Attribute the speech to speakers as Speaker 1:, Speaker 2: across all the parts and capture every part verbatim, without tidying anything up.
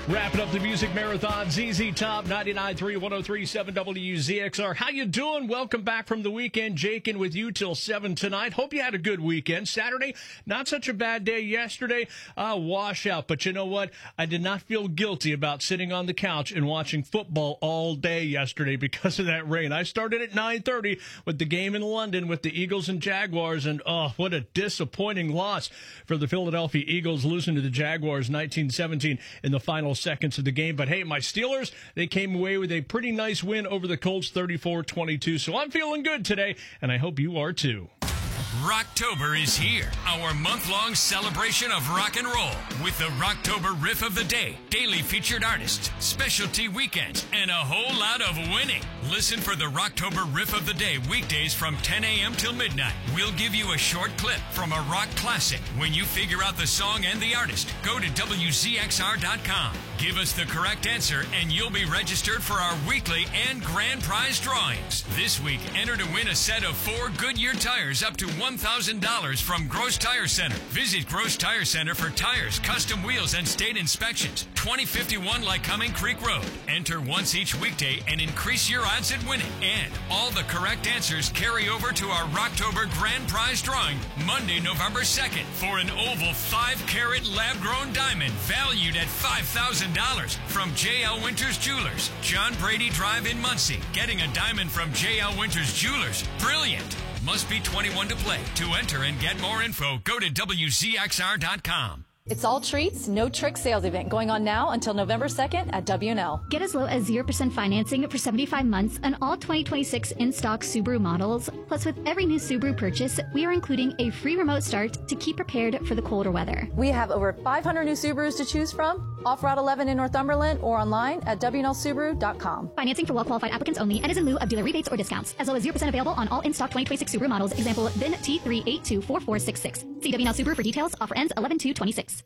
Speaker 1: Wrapping up the music marathon, Z Z Top, ninety-nine point three, one oh three point seven W Z X R. How you doing? Welcome back from the weekend. Jake in with you till seven tonight. Hope you had a good weekend. Saturday, not such a bad day. Yesterday, uh, washout. But you know what? I did not feel guilty about sitting on the couch and watching football all day yesterday because of that rain. I started at nine thirty with the game in London with the Eagles and Jaguars, and oh, what a disappointing loss for the Philadelphia Eagles, losing to the Jaguars nineteen seventeen in the final seconds of the game. But hey, my Steelers, they came away with a pretty nice win over the Colts, thirty-four twenty-two. So I'm feeling good today, and I hope you are too.
Speaker 2: Rocktober is here, our month-long celebration of rock and roll with the Rocktober Riff of the Day, daily featured artists, specialty weekends, and a whole lot of winning. Listen for the Rocktober Riff of the Day weekdays from ten a.m. till midnight. We'll give you a short clip from a rock classic. When you figure out the song and the artist, go to W Z X R dot com. Give us the correct answer, and you'll be registered for our weekly and grand prize drawings. This week, enter to win a set of four Goodyear tires up to one thousand dollars from Gross Tire Center. Visit Gross Tire Center for tires, custom wheels, and state inspections. twenty fifty-one Lycoming Creek Road. Enter once each weekday and increase your odds at winning. And all the correct answers carry over to our Rocktober Grand Prize drawing Monday, November second for an oval five carat lab-grown diamond valued at five thousand dollars from J L Winters Jewelers, John Brady Drive in Muncie. Getting a diamond from J L Winters Jewelers. Brilliant. Must be twenty-one to play. To enter and get more info, go to W Z X R dot com.
Speaker 3: It's All Treats, No Trick sales event going on now until November second at W and L.
Speaker 4: Get as low as zero percent financing for seventy-five months on all twenty twenty-six in-stock Subaru models. Plus, with every new Subaru purchase, we are including a free remote start to keep prepared for the colder weather.
Speaker 3: We have over five hundred new Subarus to choose from, off Route eleven in Northumberland or online at W N L Subaru dot com.
Speaker 4: Financing for well-qualified applicants only and is in lieu of dealer rebates or discounts. As low as zero percent available on all in-stock twenty twenty-six Subaru models. Example, V I N T three eight two four four six six. See W N L Subaru for details. Offer ends eleven two twenty-six.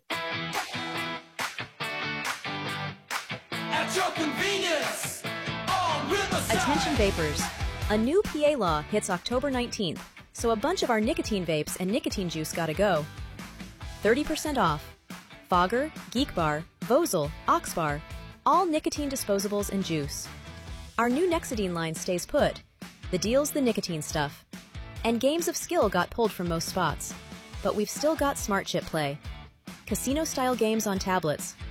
Speaker 5: At your convenience, on Riverside.
Speaker 6: Attention vapors. A new P A law hits October nineteenth, so a bunch of our nicotine vapes and nicotine juice gotta go. thirty percent off. Fogger, Geek Bar, Vosel, Oxbar, all nicotine disposables and juice. Our new Nexidine line stays put. The deal's the nicotine stuff. And Games of Skill got pulled from most spots. But we've still got Smart Chip Play. Casino-style games on tablets,